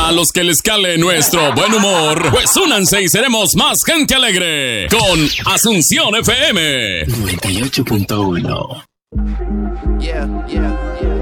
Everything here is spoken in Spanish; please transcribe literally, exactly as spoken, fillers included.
A los que les cale nuestro buen humor, pues únanse y seremos más gente alegre con Asunción F M noventa y ocho punto uno. Yeah, yeah, yeah.